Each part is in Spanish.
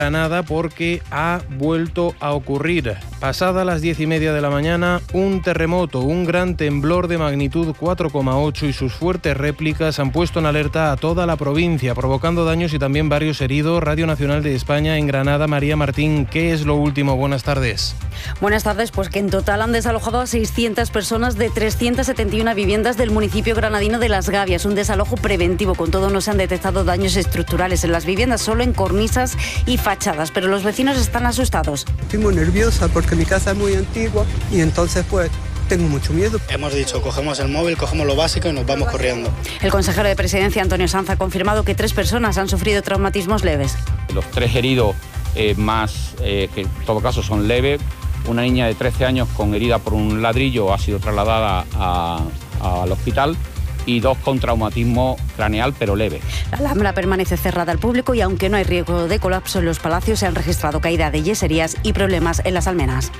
Granada porque ha vuelto a ocurrir. Pasadas las 10:30 de la mañana, un terremoto, un gran temblor de magnitud 4,8 y sus fuertes réplicas han puesto en alerta a toda la provincia, provocando daños y también varios heridos. Radio Nacional de España en Granada, María Martín, ¿qué es lo último? Buenas tardes. Buenas tardes, pues que en total han desalojado a 600 personas de 371 viviendas del municipio granadino de Las Gavias. Un desalojo preventivo. Con todo, no se han detectado daños estructurales en las viviendas, solo en cornisas y fachadas, pero los vecinos están asustados. Estoy muy nerviosa porque mi casa es muy antigua y entonces pues tengo mucho miedo. Hemos dicho, cogemos el móvil, cogemos lo básico y nos vamos corriendo. El consejero de Presidencia, Antonio Sanz, ha confirmado que 3 personas han sufrido traumatismos leves. Los 3 heridos que en todo caso son leves. Una niña de 13 años con herida por un ladrillo ha sido trasladada al hospital y 2 con traumatismo craneal pero leve. La Alhambra permanece cerrada al público y aunque no hay riesgo de colapso en los palacios, se han registrado caída de yeserías y problemas en las almenas.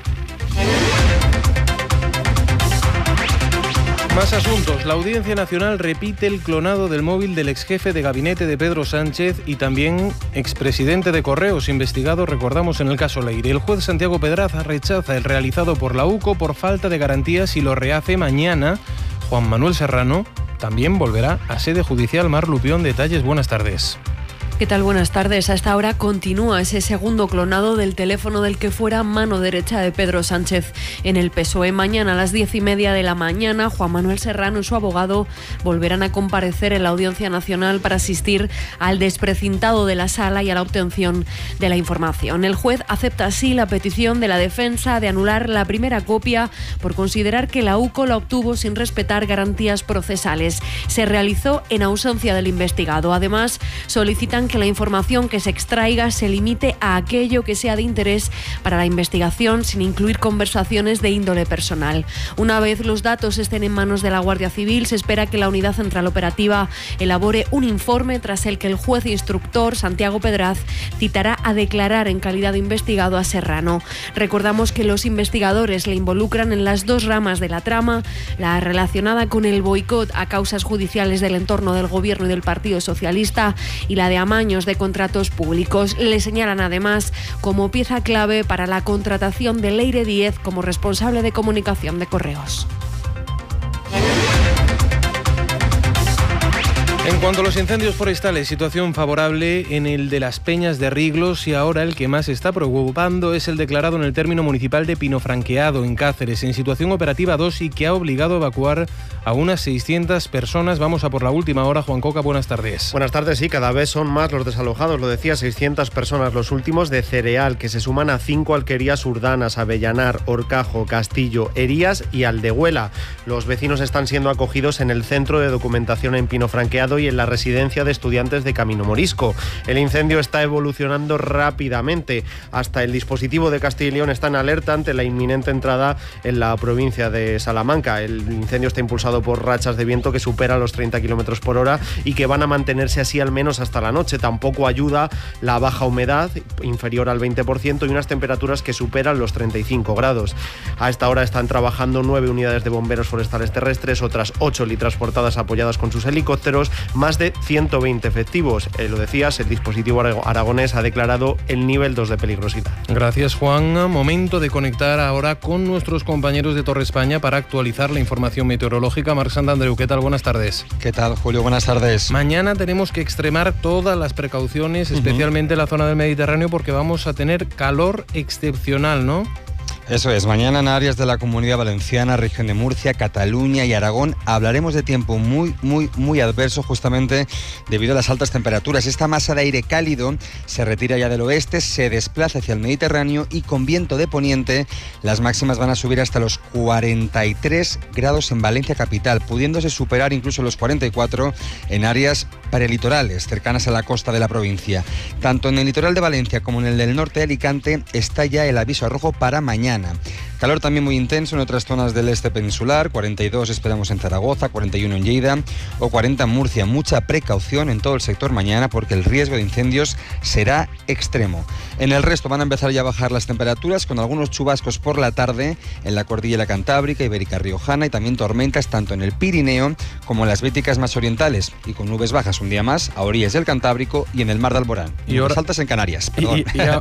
Más asuntos. La Audiencia Nacional repite el clonado del móvil del exjefe de gabinete de Pedro Sánchez y también expresidente de Correos, investigado, recordamos, en el caso Leire. El juez Santiago Pedraza rechaza el realizado por la UCO por falta de garantías y lo rehace mañana. Juan Manuel Serrano también volverá a sede judicial. Mar Lupión, detalles, buenas tardes. ¿Qué tal? Buenas tardes. A esta hora continúa ese segundo clonado del teléfono del que fuera mano derecha de Pedro Sánchez en el PSOE. Mañana a las 10:30 de la mañana, Juan Manuel Serrano y su abogado volverán a comparecer en la Audiencia Nacional para asistir al desprecintado de la sala y a la obtención de la información. El juez acepta así la petición de la defensa de anular la primera copia por considerar que la UCO la obtuvo sin respetar garantías procesales. Se realizó en ausencia del investigado. Además, solicitan que la información que se extraiga se limite a aquello que sea de interés para la investigación, sin incluir conversaciones de índole personal. Una vez los datos estén en manos de la Guardia Civil, se espera que la Unidad Central Operativa elabore un informe tras el que el juez instructor, Santiago Pedraz, citará a declarar en calidad de investigado a Serrano. Recordamos que los investigadores le involucran en las 2 ramas de la trama, la relacionada con el boicot a causas judiciales del entorno del Gobierno y del Partido Socialista y la de amaños de contratos públicos. Le señalan además como pieza clave para la contratación de Leire Díez como responsable de comunicación de Correos. En cuanto a los incendios forestales, situación favorable en el de las Peñas de Riglos y ahora el que más está preocupando es el declarado en el término municipal de Pinofranqueado, en Cáceres, en situación operativa 2 y que ha obligado a evacuar a unas 600 personas. Vamos a por la última hora. Juan Coca, buenas tardes. Buenas tardes, sí, cada vez son más los desalojados, lo decía, 600 personas, los últimos de Cereal, que se suman a 5 alquerías urdanas, Avellanar, Horcajo, Castillo, Herías y Aldehuela. Los vecinos están siendo acogidos en el Centro de Documentación en Pinofranqueado y en la residencia de estudiantes de Camino Morisco. El incendio está evolucionando rápidamente. Hasta el dispositivo de Castilla y León está en alerta ante la inminente entrada en la provincia de Salamanca. El incendio está impulsado por rachas de viento que superan los 30 km por hora y que van a mantenerse así al menos hasta la noche. Tampoco ayuda la baja humedad, inferior al 20%, y unas temperaturas que superan los 35 grados. A esta hora están trabajando 9 unidades de bomberos forestales terrestres, otras 8 transportadas apoyadas con sus helicópteros, más de 120 efectivos. Lo decías, el dispositivo aragonés ha declarado el nivel 2 de peligrosidad. Gracias, Juan. Momento de conectar ahora con nuestros compañeros de Torre España para actualizar la información meteorológica. Marc Santandreu, ¿qué tal? Buenas tardes. ¿Qué tal, Julio? Buenas tardes. Mañana tenemos que extremar todas las precauciones, especialmente en la zona del Mediterráneo, porque vamos a tener calor excepcional, ¿no? Eso es, mañana en áreas de la Comunidad Valenciana, región de Murcia, Cataluña y Aragón hablaremos de tiempo muy adverso, justamente debido a las altas temperaturas. Esta masa de aire cálido se retira ya del oeste, se desplaza hacia el Mediterráneo y con viento de poniente las máximas van a subir hasta los 43 grados en Valencia capital, pudiéndose superar incluso los 44 en áreas prelitorales cercanas a la costa de la provincia. Tanto en el litoral de Valencia como en el del norte de Alicante está ya el aviso rojo para mañana. Calor también muy intenso en otras zonas del este peninsular, 42 esperamos en Zaragoza, 41 en Lleida o 40 en Murcia. Mucha precaución en todo el sector mañana porque el riesgo de incendios será extremo. En el resto van a empezar ya a bajar las temperaturas con algunos chubascos por la tarde en la cordillera cantábrica, ibérica riojana y también tormentas tanto en el Pirineo como en las Béticas más orientales y con nubes bajas un día más a orillas del Cantábrico y en el Mar de Alborán. Y nubes altas en Canarias.